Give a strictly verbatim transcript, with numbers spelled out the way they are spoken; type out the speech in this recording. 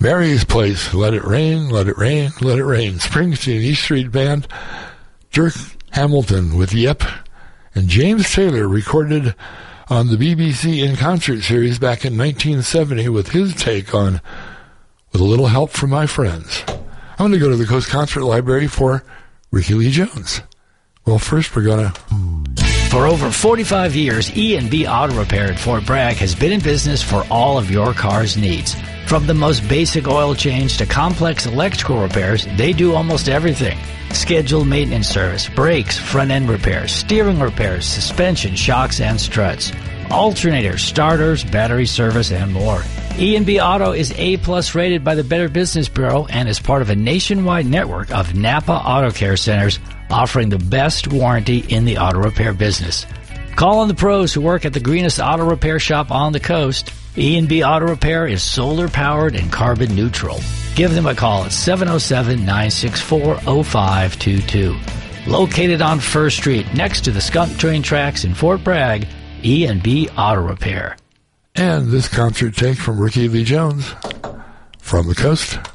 Mary's Place, Let It Rain, Let It Rain, Let It Rain. Springsteen, East Street Band, Dirk Hamilton with Yep, and James Taylor recorded on the B B C In Concert series back in nineteen seventy with his take on With a Little Help from My Friends. I'm going to go to the Coast Concert Library for Ricky Lee Jones. Well, first we're going to... For over forty-five years, E and B Auto Repair at Fort Bragg has been in business for all of your car's needs. From the most basic oil change to complex electrical repairs, they do almost everything. Scheduled maintenance service, brakes, front-end repairs, steering repairs, suspension, shocks, and struts, alternators, starters, battery service, and more. E and B Auto is A-plus rated by the Better Business Bureau and is part of a nationwide network of Napa Auto Care Centers offering the best warranty in the auto repair business. Call on the pros who work at the greenest auto repair shop on the coast. E and B Auto Repair is solar-powered and carbon neutral. Give them a call at seven oh seven, nine six four, oh five two two. Located on First Street next to the Skunk Train tracks in Fort Bragg, E and B Auto Repair. And this concert take from Ricky Lee Jones from the coast.